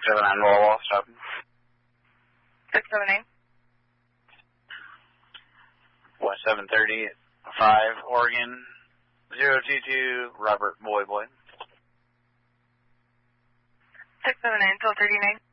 679 Wall, stop. 679. West 735 Oregon, 022 Robert Boy. 679, 1239.